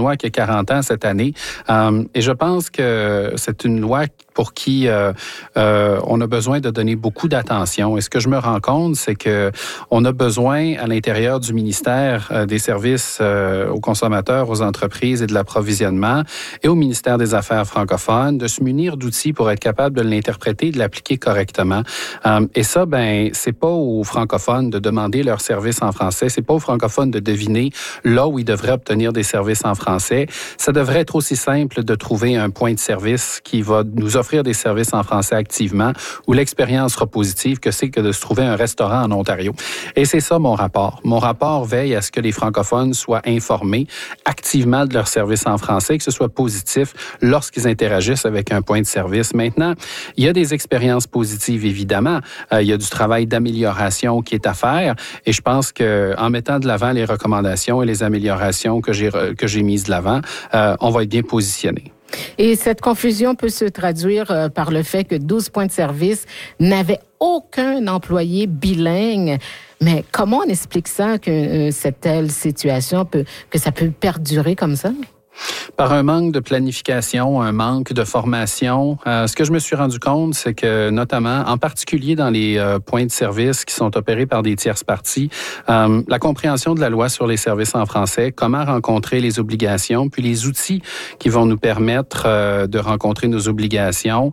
loi qui a 40 ans cette année. Et je pense que c'est une loi pour qui on a besoin de donner beaucoup d'attention. Et ce que je me rends compte, c'est que on a besoin à l'intérieur du ministère des services aux consommateurs, aux entreprises et de l'approvisionnement et au ministère des Affaires francophones de se munir d'outils pour être capable de l'interpréter et de l'appliquer correctement. Et ça, c'est pas aux francophones de demander leurs services en français. C'est pas aux francophones de deviner là où ils devraient obtenir des services en français. Ça devrait être aussi simple de trouver un point de service qui va nous offrir des services en français activement, où l'expérience sera positive, que c'est que de se trouver un restaurant en Ontario. Et c'est ça mon rapport. Mon rapport veille à ce que les francophones soient informés activement de leurs services en français, que ce soit positif lorsqu'ils interagissent avec un point de service. Maintenant, il y a des expériences positives, évidemment. Il y a du travail d'amélioration qui est à faire. Et je pense qu'en mettant de l'avant les recommandations et les améliorations que j'ai mises de l'avant, on va être bien positionné. Et cette confusion peut se traduire par le fait que 12 points de service n'avaient aucun employé bilingue. Mais comment on explique ça, que cette telle situation que ça peut perdurer comme ça? Par un manque de planification, un manque de formation. Ce que je me suis rendu compte, c'est que notamment, en particulier dans les points de service qui sont opérés par des tierces parties, la compréhension de la loi sur les services en français, comment rencontrer les obligations, puis les outils qui vont nous permettre de rencontrer nos obligations.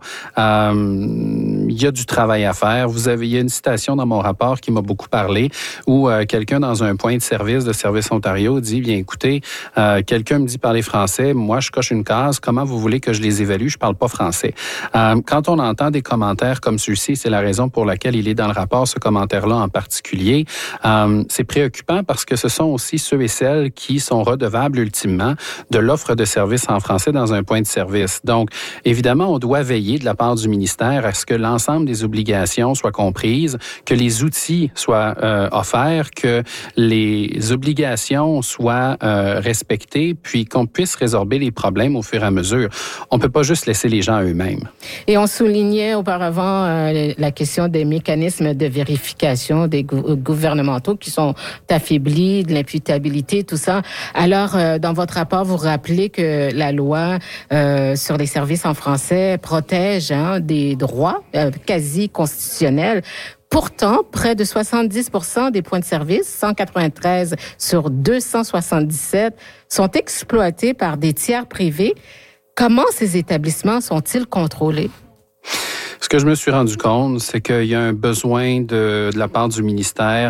Il y a du travail à faire. Il y a une citation dans mon rapport qui m'a beaucoup parlé, où quelqu'un dans un point de service de Service Ontario dit, bien écoutez, quelqu'un me dit parler français, moi je coche une case, comment vous voulez que je les évalue, je parle pas français. Quand on entend des commentaires comme celui-ci, c'est la raison pour laquelle il est dans le rapport, ce commentaire-là en particulier, c'est préoccupant parce que ce sont aussi ceux et celles qui sont redevables ultimement de l'offre de services en français dans un point de service. Donc, évidemment, on doit veiller de la part du ministère à ce que l'ensemble des obligations soient comprises, que les outils soient offerts, que les obligations soient respectées, puis qu'on puisse résorber les problèmes au fur et à mesure. On ne peut pas juste laisser les gens à eux-mêmes. Et on soulignait auparavant la question des mécanismes de vérification des gouvernementaux qui sont affaiblis, de l'imputabilité, tout ça. Alors, dans votre rapport, vous rappelez que la loi sur les services en français protège des droits quasi constitutionnels. Pourtant, près de 70% des points de service, 193 sur 277, sont exploités par des tiers privés. Comment ces établissements sont-ils contrôlés? Ce que je me suis rendu compte, c'est qu'il y a un besoin de la part du ministère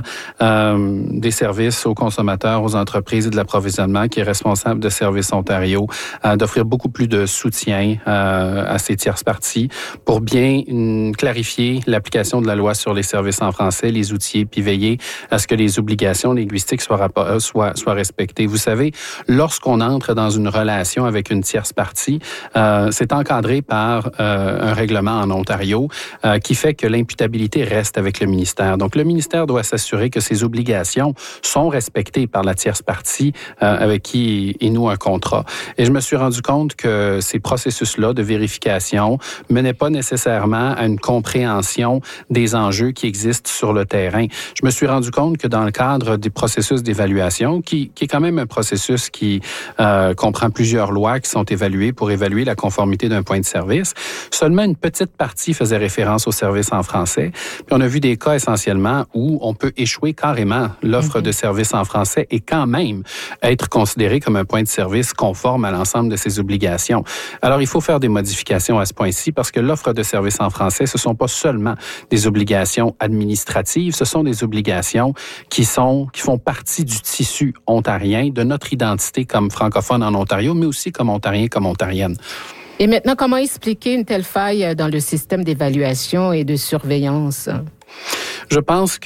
des services aux consommateurs, aux entreprises et de l'approvisionnement, qui est responsable de Services Ontario, d'offrir beaucoup plus de soutien à ces tierces parties pour bien clarifier l'application de la loi sur les services en français, les outils, puis veiller à ce que les obligations linguistiques soient respectées. Vous savez, lorsqu'on entre dans une relation avec une tierce partie, c'est encadré par un règlement en Ontario qui fait que l'imputabilité reste avec le ministère. Donc, le ministère doit s'assurer que ses obligations sont respectées par la tierce partie avec qui il noue un contrat. Et je me suis rendu compte que ces processus-là de vérification menaient pas nécessairement à une compréhension des enjeux qui existent sur le terrain. Je me suis rendu compte que dans le cadre des processus d'évaluation, qui est quand même un processus qui comprend plusieurs lois qui sont évaluées pour évaluer la conformité d'un point de service, seulement une petite partie faisait référence aux services en français. Puis on a vu des cas essentiellement où on peut échouer carrément l'offre de services en français et quand même être considéré comme un point de service conforme à l'ensemble de ses obligations. Alors, il faut faire des modifications à ce point-ci parce que l'offre de services en français, ce sont pas seulement des obligations administratives, ce sont des obligations qui font partie du tissu ontarien, de notre identité comme francophone en Ontario, mais aussi comme ontarien, comme ontarienne. Et maintenant, comment expliquer une telle faille dans le système d'évaluation et de surveillance? Je pense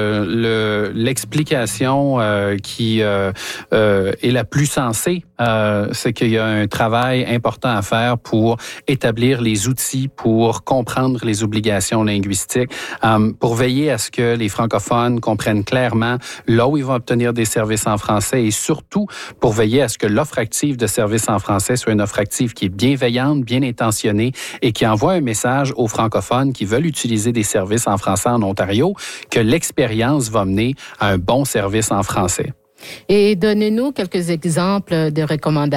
que l'explication qui est la plus sensée, c'est qu'il y a un travail important à faire pour établir les outils, pour comprendre les obligations linguistiques, pour veiller à ce que les francophones comprennent clairement là où ils vont obtenir des services en français et surtout pour veiller à ce que l'offre active de services en français soit une offre active qui est bienveillante, bien intentionnée et qui envoie un message aux francophones qui veulent utiliser des services en français en Ontario que l'expérience va mener à un bon service en français. Et donnez-nous quelques exemples de recommandations